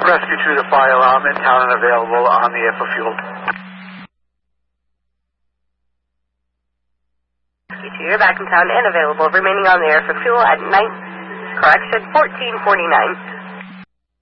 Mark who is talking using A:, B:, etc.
A: Rescue 2 to fire alarm in town and available on the air for fuel.
B: Rescue 2, you're back in town and available, remaining on the air for fuel at 1449.